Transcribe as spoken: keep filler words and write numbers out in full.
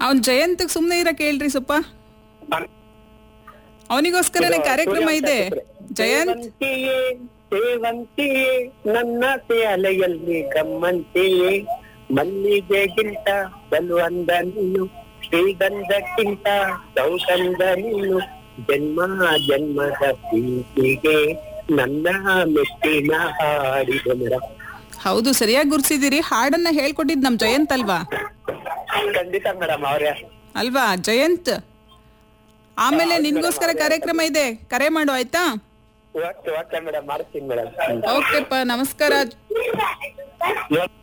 ಅವ್ನ್ ಜಯಂತ್ ಸುಮ್ನೆ ಇರ ಕೇಳ್ರಿ ಸ್ವಲ್ಪ. ಅವನಿಗೋಸ್ಕರನೇ ಕಾರ್ಯಕ್ರಮ ಇದೆ. ಜಯಂತ್ ಸೇವಂತಿಯೇ ಸೇವಂತಿಯೇ ನನ್ನ ಅಲೆಯಲ್ಲಿ ಗಮ್ಮಂತೆಯೇ, ಮಲ್ಲಿಗೆಗಿಂತ ಬಲುವಂದ ನೀನು, ಶ್ರೀಗಂಧಕ್ಕಿಂತ ಸೌಗಂಧ ನೀನು, ಜನ್ಮ ಜನ್ಮದ ಪ್ರೀತಿಗೆ ನನ್ನ ಮೆಟ್ಟಿನ ಹಾಡಿದೆ ಮೇಡಮ್. ಹೌದು, ಸರಿಯಾಗಿ ಗುರ್ಸಿದಿರಿ. ಹಾಡನ್ನ ಹೇಳ್ಕೊಟ್ಟಿದ್ ನಮ್ ಜಯಂತ್ ಅಲ್ವಾ? ಖಂಡಿತ ಮೇಡಮ್, ಅವ್ರೆ ಅಲ್ವಾ ಜಯಂತ್? ಆಮೇಲೆ ನಿನ್ಗೋಸ್ಕರ ಕಾರ್ಯಕ್ರಮ ಇದೆ, ಕರೆ ಮಾಡು ಆಯ್ತಾ? ಓಕೆ ಓಕೆ ಮೇಡಮ್, ಮಾಡ್ತೀನಿ ಮೇಡಮ್. ಓಕೆಪ್ಪ, ನಮಸ್ಕಾರ.